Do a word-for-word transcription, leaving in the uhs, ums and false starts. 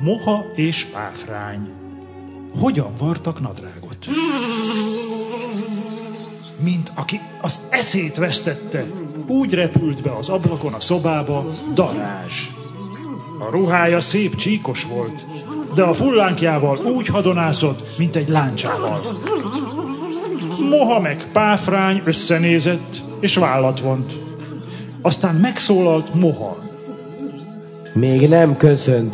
Moha és Páfrány hogyan vartak nadrágot? Mint aki az eszét vesztette, úgy repült be az ablakon a szobába Darázs. A ruhája szép csíkos volt, de a fullánkjával úgy hadonászott, mint egy láncsával. Moha meg Páfrány összenézett, és vállat vont. Aztán megszólalt Moha. Még nem köszönt